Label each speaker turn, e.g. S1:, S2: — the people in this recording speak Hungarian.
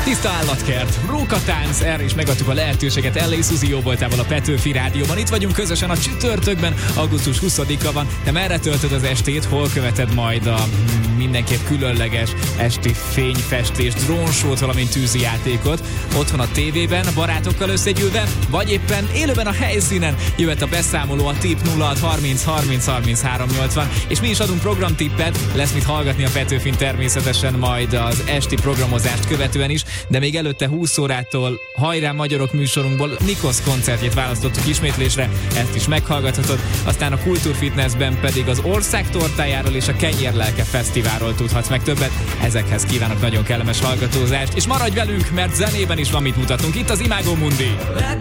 S1: Tiszta állatkert, rókatánc, erre is megadtuk a lehetőséget. L.A. Suzy jó voltával a Petőfi Rádióban. Itt vagyunk közösen a csütörtökben, augusztus 20-a van. Te merre töltöd az estét, hol követed majd a mindenképp különleges esti fényfestés, drónsót, valamint tűzijátékot? Otthon a tévében, barátokkal összegyűlve, vagy éppen élőben a helyszínen? Jöhet a beszámoló a tip 06 30 30 33 80, és mi is adunk programtippet, lesz mit hallgatni a Petőfin természetesen majd az esti programozást követően is, de még előtte 20 órától Hajrá Magyarok műsorunkból Nikos koncertjét választottuk ismétlésre, ezt is meghallgathatod, aztán a Kultúrfitnessben pedig az ország tortájáról és a Kenyérlelke Fesztiválról tudhatsz meg többet. Ezekhez kívánok nagyon kellemes hallgatózást, és maradj velünk, mert zenében is van mit mutatunk. Itt az Imago Mundi.